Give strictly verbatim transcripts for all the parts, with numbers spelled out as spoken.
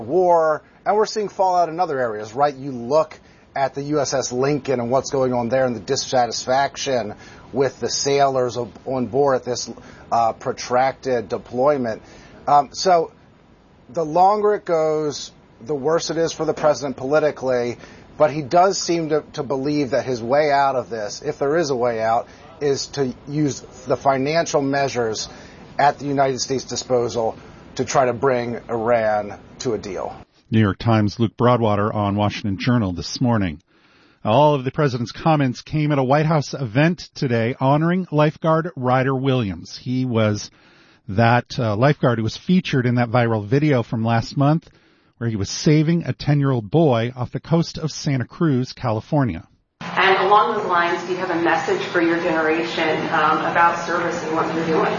war, and we're seeing fallout in other areas, right? You look at the U S S Lincoln and what's going on there and the dissatisfaction with the sailors on board at this uh, protracted deployment. Um, so the longer it goes, the worse it is for the president politically, but he does seem to, to believe that his way out of this, if there is a way out, is to use the financial measures at the United States' disposal to try to bring Iran to a deal. New York Times' Luke Broadwater on Washington Journal this morning. All of the president's comments came at a White House event today honoring lifeguard Ryder Williams. He was that uh, lifeguard who was featured in that viral video from last month where he was saving a ten-year-old boy off the coast of Santa Cruz, California. And along those lines, do you have a message for your generation um, about service and what you're doing?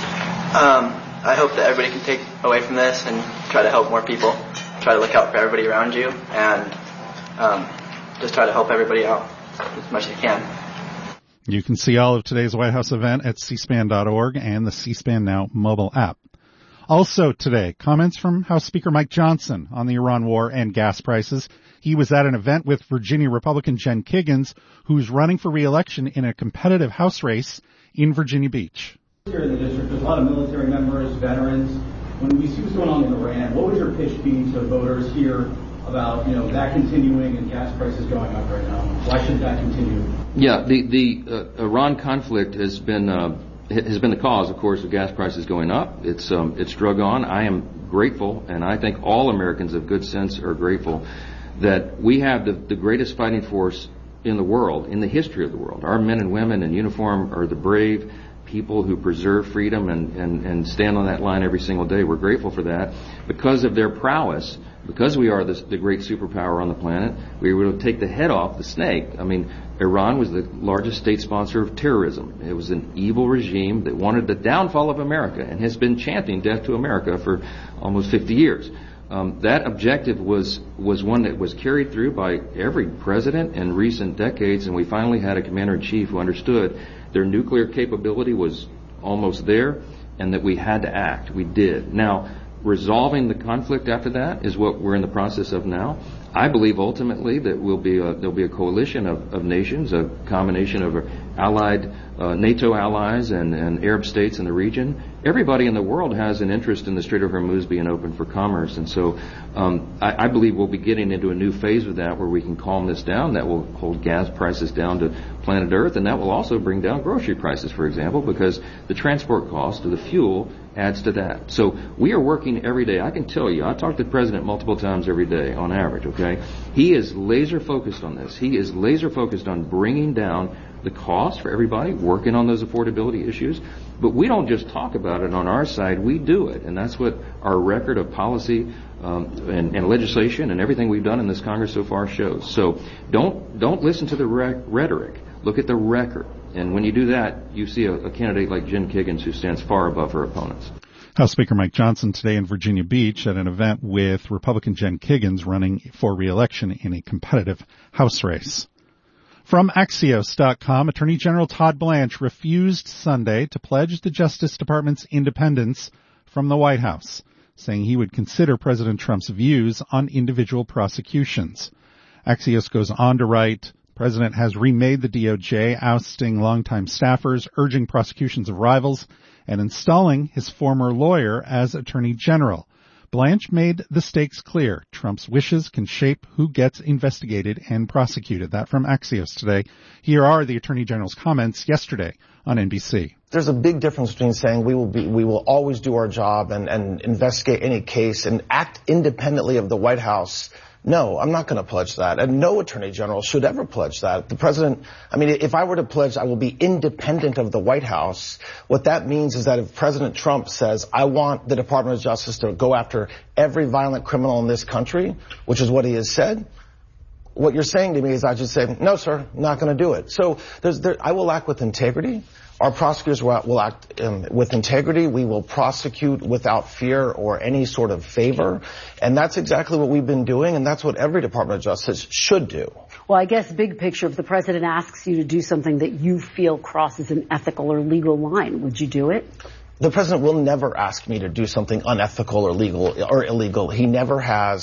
Um, I hope that everybody can take away from this and try to help more people. Try to look out for everybody around you and um, just try to help everybody out as much as you can. You can see all of today's White House event at c span dot org and the C-SPAN Now mobile app. Also today, comments from House Speaker Mike Johnson on the Iran war and gas prices. He was at an event with Virginia Republican Jen Kiggans, who's running for re-election in a competitive House race in Virginia Beach. Here in the district, there's a lot of military members, veterans. When we see what's going on in Iran, what would your pitch be to voters here about, you know, that continuing and gas prices going up right now? Why should that continue? Yeah, the the uh, Iran conflict has been uh, has been the cause, of course, of gas prices going up. It's um, it's drug on. I am grateful, and I think all Americans of good sense are grateful that we have the, the greatest fighting force in the world, in the history of the world. Our men and women in uniform are the brave people who preserve freedom and, and, and stand on that line every single day. We're grateful for that. Because of their prowess, because we are the, the great superpower on the planet, we were able to take the head off the snake. I mean, Iran was the largest state sponsor of terrorism. It was an evil regime that wanted the downfall of America and has been chanting death to America for almost fifty years. Um, that objective was was one that was carried through by every president in recent decades, and we finally had a commander-in-chief who understood their nuclear capability was almost there and that we had to act. We did. Now, resolving the conflict after that is what we're in the process of now. I believe ultimately that we'll be a, there'll be a coalition of, of nations, a combination of allied uh, NATO allies and, and Arab states in the region. Everybody in the world has an interest in the Strait of Hormuz being open for commerce, and so um, I, I believe we'll be getting into a new phase of that where we can calm this down. That will hold gas prices down to planet Earth, and that will also bring down grocery prices, for example, because the transport cost of the fuel adds to that. So we are working every day. I can tell you, I talk to the president multiple times every day on average, okay? He is laser focused on this. He is laser focused on bringing down the cost for everybody, working on those affordability issues. But we don't just talk about it on our side, we do it. And that's what our record of policy um, and, and legislation and everything we've done in this Congress so far shows. So don't don't listen to the re- rhetoric. Look at the record. And when you do that, you see a, a candidate like Jen Kiggans who stands far above her opponents. House Speaker Mike Johnson today in Virginia Beach at an event with Republican Jen Kiggans running for re-election in a competitive House race. From Axios dot com, Attorney General Todd Blanche refused Sunday to pledge the Justice Department's independence from the White House, saying he would consider President Trump's views on individual prosecutions. Axios goes on to write, the president has remade the D O J, ousting longtime staffers, urging prosecutions of rivals, and installing his former lawyer as Attorney General. Blanche made the stakes clear. Trump's wishes can shape who gets investigated and prosecuted. That from Axios today. Here are the Attorney General's comments yesterday on N B C. There's a big difference between saying we will be, we will always do our job and, and investigate any case and act independently of the White House. No, I'm not going to pledge that. And no attorney general should ever pledge that. The president, I mean, if I were to pledge I will be independent of the White House, what that means is that if President Trump says, I want the Department of Justice to go after every violent criminal in this country, which is what he has said, what you're saying to me is I should say, no, sir, I'm not going to do it. So there's, there, I will act with integrity. Our prosecutors will act um, with integrity. We will prosecute without fear or any sort of favor. And that's exactly what we've been doing, and that's what every Department of Justice should do. Well, I guess big picture, if the president asks you to do something that you feel crosses an ethical or legal line, would you do it? The president will never ask me to do something unethical or legal or illegal. He never has.